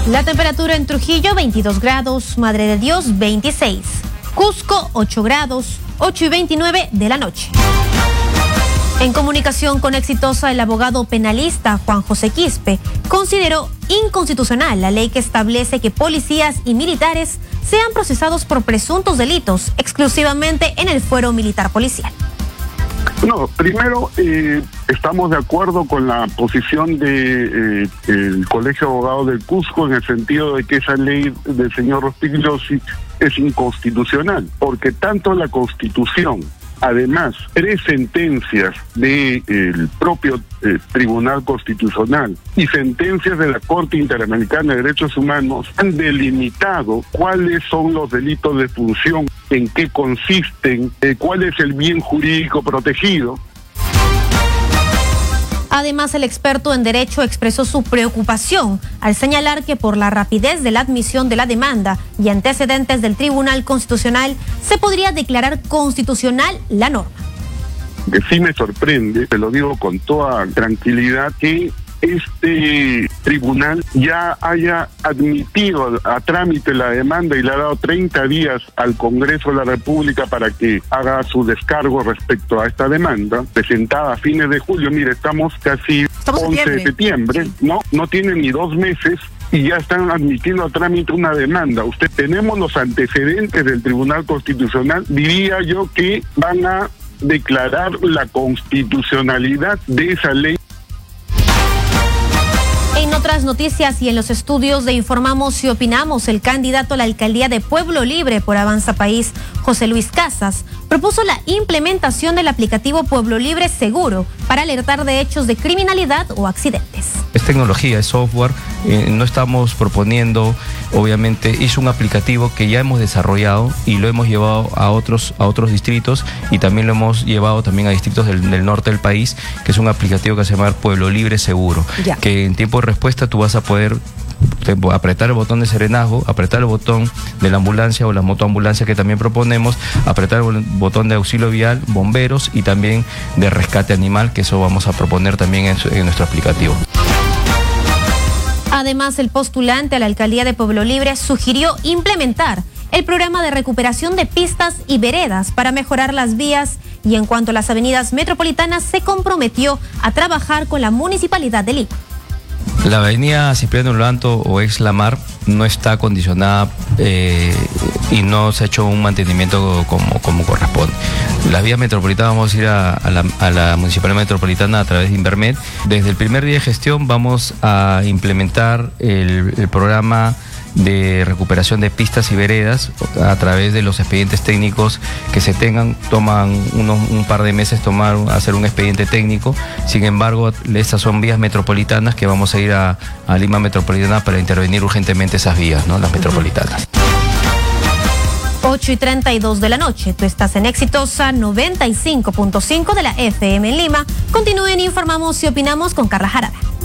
La temperatura en Trujillo 22 grados, Madre de Dios 26, Cusco 8 grados, 8:29 de la noche. En comunicación con Exitosa, el abogado penalista Juan José Quispe consideró inconstitucional la ley que establece que policías y militares sean procesados por presuntos delitos exclusivamente en el fuero militar policial. No, primero estamos de acuerdo con la posición de el Colegio de Abogados del Cusco en el sentido de que esa ley del señor Rospigliosi es inconstitucional, porque tanto la Constitución, además, 3 sentencias del propio Tribunal Constitucional y sentencias de la Corte Interamericana de Derechos Humanos han delimitado cuáles son los delitos de función, en qué consisten, cuál es el bien jurídico protegido. Además, el experto en derecho expresó su preocupación al señalar que por la rapidez de la admisión de la demanda y antecedentes del Tribunal Constitucional se podría declarar constitucional la norma. Que sí me sorprende, te lo digo con toda tranquilidad, que este tribunal ya haya admitido a trámite la demanda y le ha dado 30 días al Congreso de la República para que haga su descargo respecto a esta demanda, presentada a fines de julio. Mire, estamos casi 11 de septiembre, no tienen ni 2 meses y ya están admitiendo a trámite una demanda. Tenemos los antecedentes del Tribunal Constitucional, diría yo que van a declarar la constitucionalidad de esa ley. En otras noticias y en los estudios de Informamos y Opinamos, el candidato a la alcaldía de Pueblo Libre por Avanza País, José Luis Casas, propuso la implementación del aplicativo Pueblo Libre Seguro para alertar de hechos de criminalidad o accidentes. Es tecnología, es software, no estamos proponiendo, obviamente es un aplicativo que ya hemos desarrollado y lo hemos llevado a otros distritos y también lo hemos llevado también a distritos del norte del país, que es un aplicativo que se llama Pueblo Libre Seguro, que en tiempo de respuesta tú vas a poder apretar el botón de serenazgo, apretar el botón de la ambulancia o la motoambulancia que también proponemos, apretar el botón de auxilio vial, bomberos y también de rescate animal, que eso vamos a proponer también en nuestro aplicativo. Además, el postulante a la alcaldía de Pueblo Libre sugirió implementar el programa de recuperación de pistas y veredas para mejorar las vías y en cuanto a las avenidas metropolitanas se comprometió a trabajar con la Municipalidad de Lima. La avenida Cipriano Luanto o ex Lamar no está acondicionada y no se ha hecho un mantenimiento como corresponde. Las vías metropolitanas vamos a ir a la Municipalidad Metropolitana a través de Invermed. Desde el primer día de gestión vamos a implementar el programa de recuperación de pistas y veredas a través de los expedientes técnicos que se tengan. Toman un par de meses hacer un expediente técnico. Sin embargo, estas son vías metropolitanas que vamos a ir a Lima Metropolitana para intervenir urgentemente esas vías, ¿no? Las metropolitanas. 8:32 de la noche. Tú estás en Exitosa 95.5 de la FM en Lima. Continúen, Informamos y Opinamos con Carla Jarada.